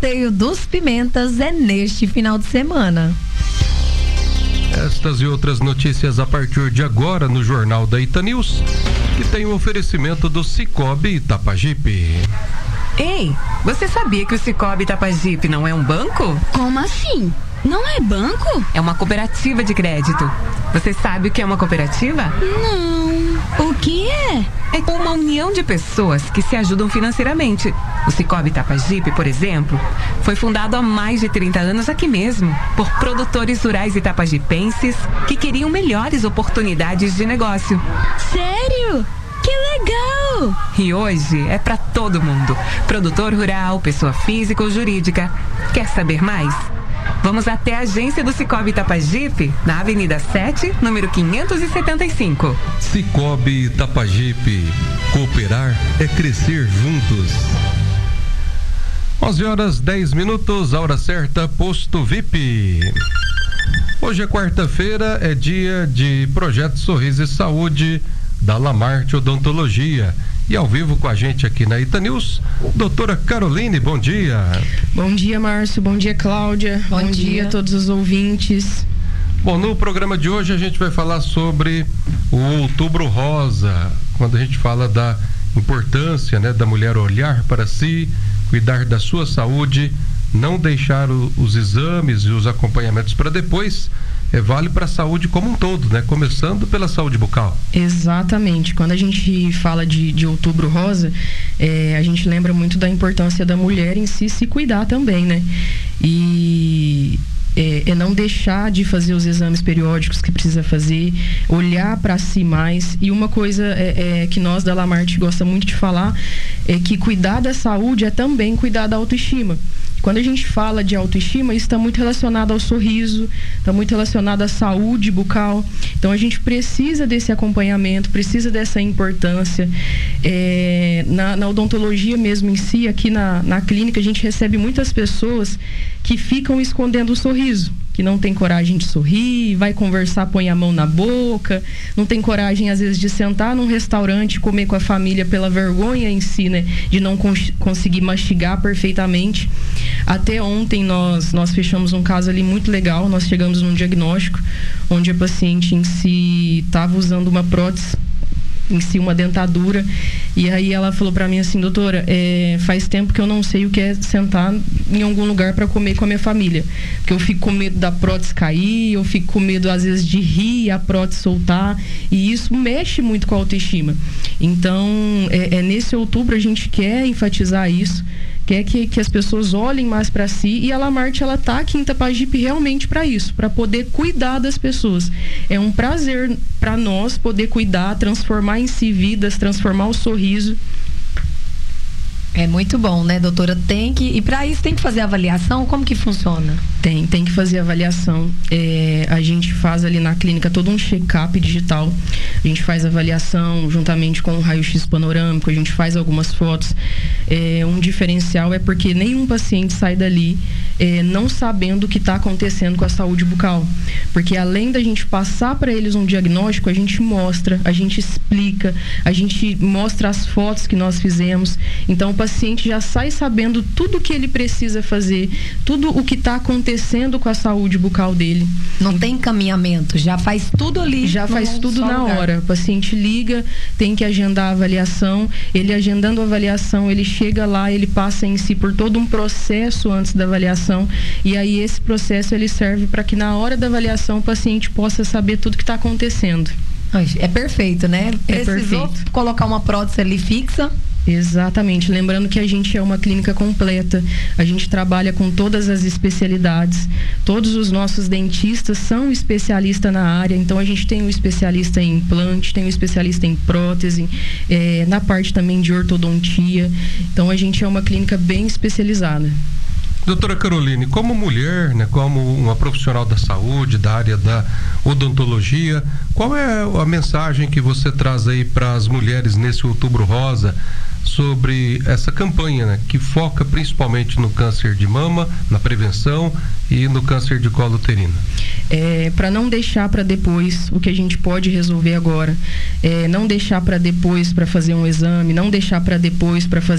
sorteio dos Pimentas é neste final de semana. Estas e outras notícias a partir de agora no Jornal da Itanews, que tem um oferecimento do Cicobi Itapajipe. Ei, você sabia que o Cicobi Itapajipe não é um banco? Como assim? Não é banco? É uma cooperativa de crédito. Você sabe o que é uma cooperativa? Não. O que é? É uma união de pessoas que se ajudam financeiramente. O Cicobi Itapajipe, por exemplo, foi fundado há mais de 30 anos aqui mesmo, por produtores rurais itapajipenses que queriam melhores oportunidades de negócio. Sério? Que legal! E hoje é para todo mundo. Produtor rural, pessoa física ou jurídica. Quer saber mais? Vamos até a agência do Cicobi Itapajipe, na Avenida 7, número 575. Cicobi Itapajipe. Cooperar é crescer juntos. 11h10, a hora certa, Posto VIP. Hoje é quarta-feira, é dia de Projeto Sorriso e Saúde da Lamarte Odontologia. E ao vivo com a gente aqui na Itanews, doutora Caroline, bom dia. Bom dia, Márcio, bom dia, Cláudia. Bom dia a todos os ouvintes. Bom, no programa de hoje a gente vai falar sobre o Outubro Rosa, quando a gente fala da importância, né, da mulher olhar para si, cuidar da sua saúde, não deixar os exames e os acompanhamentos para depois. Vale para a saúde como um todo, né? Começando pela saúde bucal. Exatamente. Quando a gente fala de Outubro Rosa, a gente lembra muito da importância da mulher em si se cuidar também, né? E não deixar de fazer os exames periódicos que precisa fazer, olhar para si mais. E uma coisa que nós da Lamarte gosta muito de falar é que cuidar da saúde é também cuidar da autoestima. Quando a gente fala de autoestima, isso está muito relacionado ao sorriso, está muito relacionado à saúde bucal. Então, a gente precisa desse acompanhamento, precisa dessa importância. Na odontologia mesmo em si, aqui na clínica, a gente recebe muitas pessoas que ficam escondendo o sorriso, que não tem coragem de sorrir, vai conversar, põe a mão na boca, não tem coragem, às vezes, de sentar num restaurante, comer com a família pela vergonha em si, né? De não conseguir mastigar perfeitamente. Até ontem nós fechamos um caso ali muito legal, nós chegamos num diagnóstico onde a paciente em si estava usando uma prótese, em si uma dentadura, e aí ela falou para mim assim: doutora, faz tempo que eu não sei o que é sentar em algum lugar para comer com a minha família, porque eu fico com medo da prótese cair, eu fico com medo às vezes de rir e a prótese soltar, e isso mexe muito com a autoestima. Então nesse outubro a gente quer enfatizar isso, quer que as pessoas olhem mais para si, e a Lamarte, ela tá aqui em Itapajipe realmente para isso, para poder cuidar das pessoas. É um prazer para nós poder cuidar, transformar em si vidas, transformar o sorriso. É muito bom, né, doutora? E para isso tem que fazer avaliação? Como que funciona? Tem que fazer avaliação. A gente faz ali na clínica todo um check-up digital. A gente faz avaliação juntamente com o raio-x panorâmico, a gente faz algumas fotos. Um diferencial é porque nenhum paciente sai dali não sabendo o que está acontecendo com a saúde bucal. Porque além da gente passar para eles um diagnóstico, a gente mostra, a gente explica, a gente mostra as fotos que nós fizemos. Então, o paciente já sai sabendo tudo o que ele precisa fazer, tudo o que está acontecendo com a saúde bucal dele. Não tem encaminhamento, já faz tudo ali. Já faz tudo na hora. O paciente liga, tem que agendar a avaliação, ele agendando a avaliação, ele chega lá, ele passa em si por todo um processo antes da avaliação, e aí esse processo ele serve para que na hora da avaliação o paciente possa saber tudo que está acontecendo. É perfeito, né? Precisou colocar uma prótese ali fixa? Exatamente, lembrando que a gente é uma clínica completa, a gente trabalha com todas as especialidades, todos os nossos dentistas são especialistas na área, então a gente tem um especialista em implante, tem um especialista em prótese, na parte também de ortodontia, então a gente é uma clínica bem especializada. Doutora Caroline, como mulher, né, como uma profissional da saúde, da área da odontologia, qual é a mensagem que você traz aí para as mulheres nesse Outubro Rosa sobre essa campanha, né, que foca principalmente no câncer de mama, na prevenção e no câncer de colo uterino? Para não deixar para depois o que a gente pode resolver agora, não deixar para depois para fazer um exame, não deixar para depois para fazer